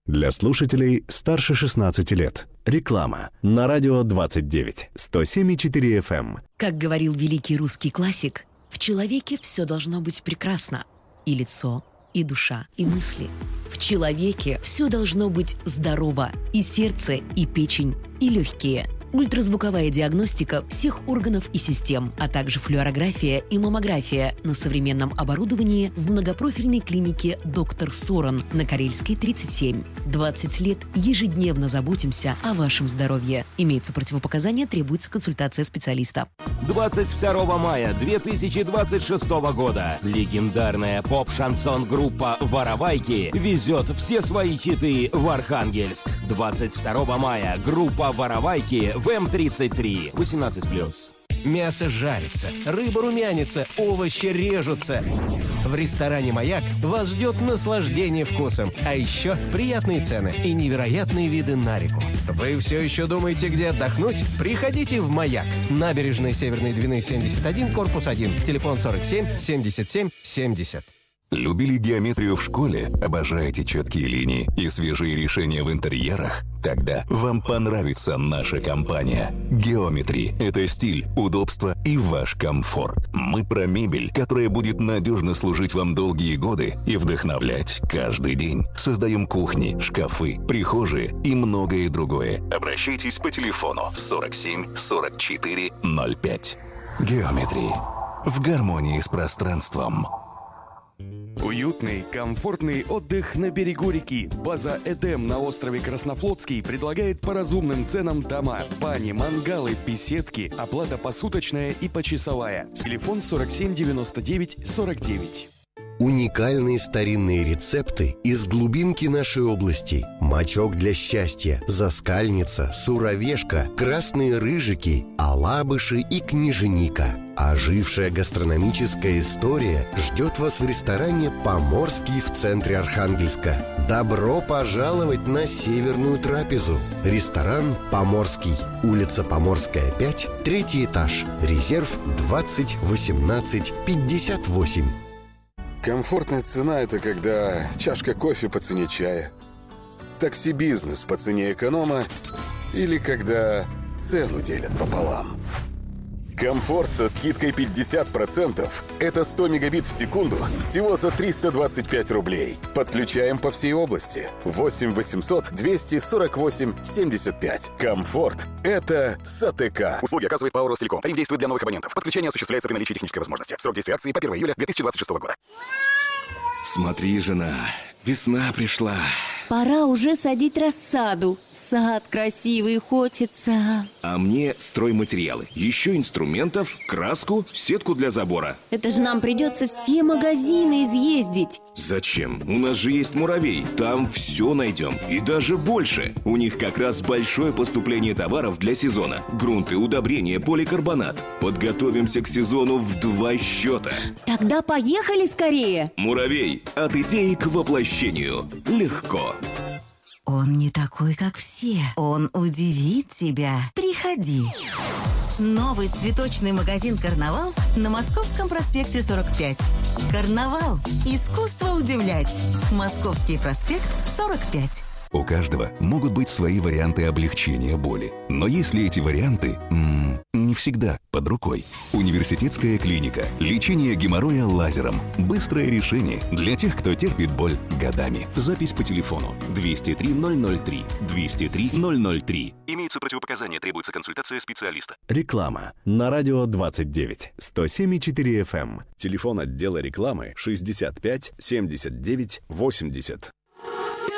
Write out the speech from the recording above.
Для слушателей старше 16 лет. Реклама на радио 29, 107,4 FM. Как говорил великий русский классик, в человеке все должно быть прекрасно. И лицо, и душа, и мысли. В человеке все должно быть здорово. И сердце, и печень, и легкие. Ультразвуковая диагностика всех органов и систем, а также флюорография и маммография на современном оборудовании в многопрофильной клинике «Доктор Соран» на Карельской, 37. 20 лет ежедневно заботимся о вашем здоровье. Имеются противопоказания, требуется консультация специалиста. 22 мая 2026 года легендарная поп-шансон-группа «Воровайки» везет все свои хиты в Архангельск. 22 мая группа «Воровайки» в М33. 18+. Мясо жарится, рыба румянится, овощи режутся. В ресторане «Маяк» вас ждет наслаждение вкусом, а еще приятные цены и невероятные виды на реку. Вы все еще думаете, где отдохнуть? Приходите в «Маяк». Набережная Северной Двины, 71, корпус 1. Телефон 47 77 70. Любили геометрию в школе? Обожаете четкие линии и свежие решения в интерьерах? Тогда вам понравится наша компания. Geometry – это стиль, удобство и ваш комфорт. Мы про мебель, которая будет надежно служить вам долгие годы и вдохновлять каждый день. Создаем кухни, шкафы, прихожие и многое другое. Обращайтесь по телефону 47 44 05. Geometry. В гармонии с пространством. Уютный, комфортный отдых на берегу реки. База «Эдем» на острове Краснофлотский предлагает по разумным ценам дома, бани, мангалы, беседки, оплата посуточная и почасовая. Телефон 47 99 49. Уникальные старинные рецепты из глубинки нашей области. Мочок для счастья, заскальница, суровешка, красные рыжики, алабыши и княженика. Ожившая гастрономическая история ждет вас в ресторане «Поморский» в центре Архангельска. Добро пожаловать на северную трапезу. Ресторан «Поморский». Улица Поморская, 5, 3 этаж. Резерв 20 18 58. Комфортная цена – это когда чашка кофе по цене чая, такси-бизнес по цене эконома или когда цену делят пополам. Комфорт со скидкой 50% – это 100 мегабит в секунду всего за 325 рублей. Подключаем по всей области. 8 800 248 75. Комфорт – это САТК. Услуги оказывает ПАО «Ростелеком». Тариф действует для новых абонентов. Подключение осуществляется при наличии технической возможности. Срок действия акции по 1 июля 2026 года. Смотри, жена, весна пришла. Пора уже садить рассаду. Сад красивый хочется. А мне стройматериалы. Еще инструментов, краску, сетку для забора. Это же нам придется все магазины изъездить. Зачем? У нас же есть «Муравей». Там все найдем. И даже больше. У них как раз большое поступление товаров для сезона. Грунты, удобрения, поликарбонат. Подготовимся к сезону в 2 счета. Тогда поехали скорее. «Муравей». От идеи к воплощению. Легко. Он не такой, как все. Он удивит тебя. Приходи. Новый цветочный магазин «Карнавал» на Московском проспекте 45. «Карнавал» – искусство удивлять. Московский проспект 45. У каждого могут быть свои варианты облегчения боли. Но если эти варианты не всегда под рукой. Университетская клиника. Лечение геморроя лазером. Быстрое решение для тех, кто терпит боль годами. Запись по телефону 203 003. 203 003. Имеются противопоказания, требуется консультация специалиста. Реклама на радио 29, 107,4 FM. Телефон отдела рекламы 65 79 80.